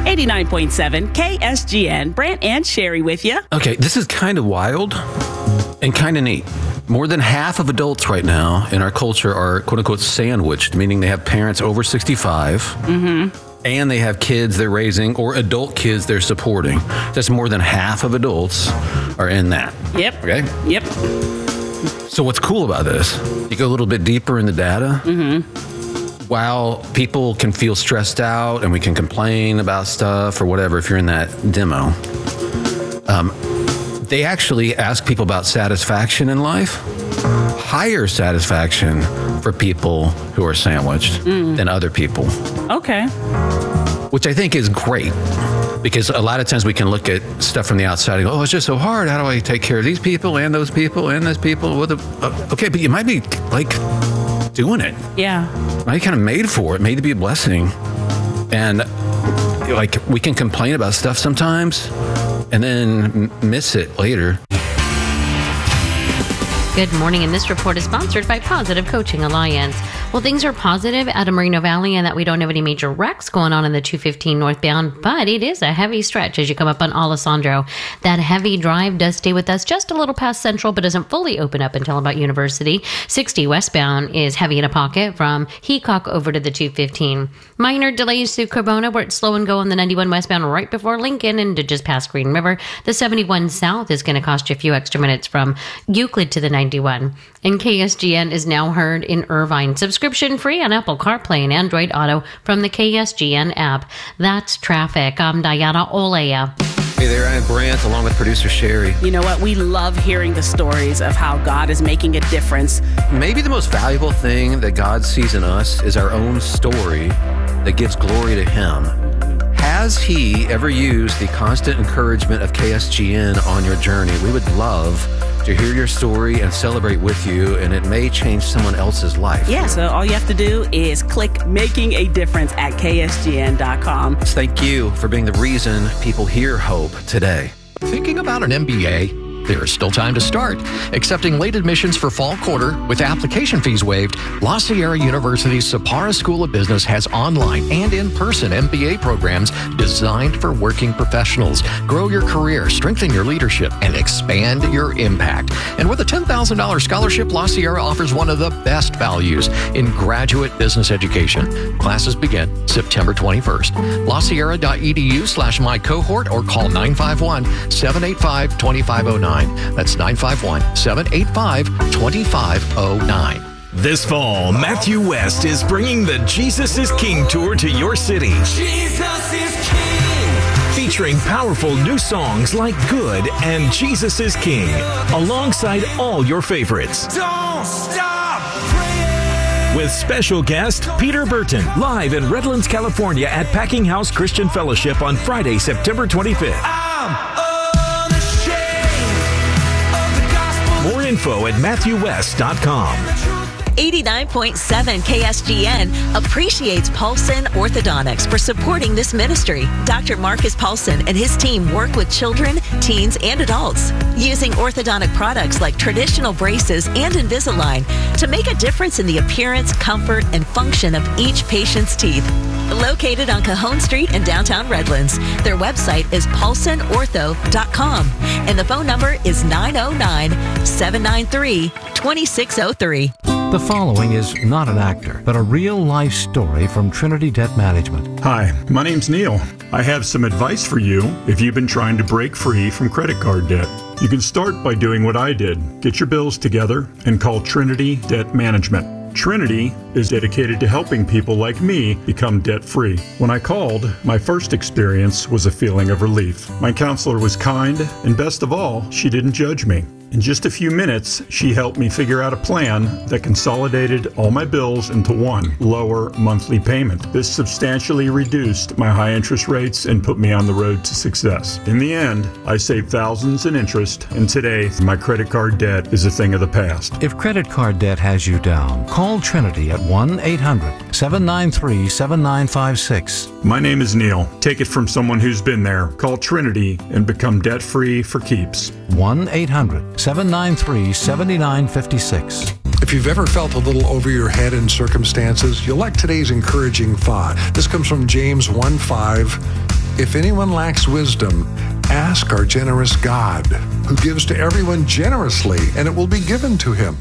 89.7 KSGN. Brant and Sherry with you. Okay, this is kind of wild and kind of neat. More than half of adults right now in our culture are quote-unquote sandwiched, meaning they have parents over 65. And they have kids they're raising or adult kids they're supporting. That's more than half of adults are in that. Yep. Okay? Yep. So what's cool about this? You go a little bit deeper in the data. While people can feel stressed out and we can complain about stuff or whatever if you're in that demo, they actually ask people about satisfaction in life. Higher satisfaction for people who are sandwiched than other people. Okay. Which I think is great, because a lot of times we can look at stuff from the outside and go, oh, it's just so hard. How do I take care of these people and those people and this people? Okay, but you might be like doing it. Yeah. Might be kind of made for it, made to be a blessing. And like we can complain about stuff sometimes and then miss it later. Good morning, and this report is sponsored by Positive Coaching Alliance. Well, things are positive out of Moreno Valley and that we don't have any major wrecks going on in the 215 northbound, but it is a heavy stretch as you come up on Alessandro. That heavy drive does stay with us just a little past Central, but doesn't fully open up until about University. 60 westbound is heavy in a pocket from Heacock over to the 215. Minor delays through Carbona, where it's slow and go on the 91 westbound right before Lincoln and to just past Green River. The 71 south is going to cost you a few extra minutes from Euclid to the 91. And KSGN is now heard in Irvine. Subscription free on Apple CarPlay and Android Auto from the KSGN app. That's traffic. I'm Diana Olea. Hey there, I'm Brant, along with producer Sherry. You know what? We love hearing the stories of how God is making a difference. Maybe the most valuable thing that God sees in us is our own story that gives glory to Him. Has He ever used the constant encouragement of KSGN on your journey? We would love to hear your story and celebrate with you, and it may change someone else's life. Yeah, so all you have to do is click Making a Difference at KSGN.com. Thank you for being the reason people hear hope today. Thinking about an MBA? There is still time to start. Accepting late admissions for fall quarter with application fees waived, La Sierra University's Sapara School of Business has online and in-person MBA programs designed for working professionals. Grow your career, strengthen your leadership, and expand your impact. And with a $10,000 scholarship, La Sierra offers one of the best values in graduate business education. Classes begin September 21st. LaSierra.edu/mycohort or call 951-785-2509. That's 951-785-2509. This fall, Matthew West is bringing the Jesus is King tour to your city. Jesus is King. Featuring powerful new songs like Good and Jesus is King, alongside all your favorites. Don't stop praying. With special guest Peter Burton, live in Redlands, California at Packing House Christian Fellowship on Friday, September 25th. More info at MatthewWest.com. 89.7 KSGN appreciates Paulson Orthodontics for supporting this ministry. Dr. Marcus Paulson and his team work with children, teens, and adults using orthodontic products like traditional braces and Invisalign to make a difference in the appearance, comfort, and function of each patient's teeth. Located on Cajon Street in downtown Redlands, their website is paulsonortho.com and the phone number is 909-793-2603. The following is not an actor, but a real-life story from Trinity Debt Management. Hi, my name's Neil. I have some advice for you if you've been trying to break free from credit card debt. You can start by doing what I did. Get your bills together and call Trinity Debt Management. Trinity is dedicated to helping people like me become debt-free. When I called, my first experience was a feeling of relief. My counselor was kind, and best of all, she didn't judge me. In just a few minutes, she helped me figure out a plan that consolidated all my bills into one lower monthly payment. This substantially reduced my high interest rates and put me on the road to success. In the end, I saved thousands in interest, and today, my credit card debt is a thing of the past. If credit card debt has you down, call Trinity at 1-800-793-7956. My name is Neil. Take it from someone who's been there. Call Trinity and become debt-free for keeps. 1-800-793-7956. If you've ever felt a little over your head in circumstances, you'll like today's encouraging thought. This comes from James 1:5. If anyone lacks wisdom, ask our generous God, who gives to everyone generously, and it will be given to him.